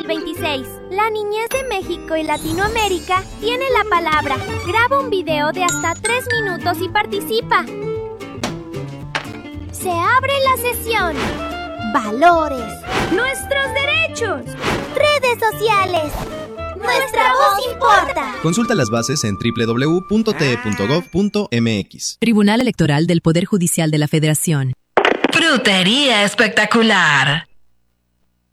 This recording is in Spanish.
26. La niñez de México y Latinoamérica tiene la palabra. Graba un video de hasta 3 minutos y participa. Se abre la sesión. Valores. Nuestros derechos. Redes sociales. Nuestra voz importa. Consulta las bases en www.te.gov.mx. Tribunal Electoral del Poder Judicial de la Federación. Frutería espectacular.